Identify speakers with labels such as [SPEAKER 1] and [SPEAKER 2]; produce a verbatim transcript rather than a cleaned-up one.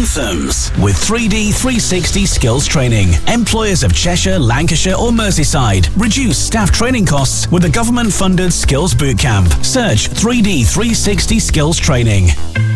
[SPEAKER 1] Anthems with three D three sixty skills training. Employers of Cheshire, Lancashire or Merseyside reduce staff training costs with a government-funded skills bootcamp. Search three D three sixty skills training.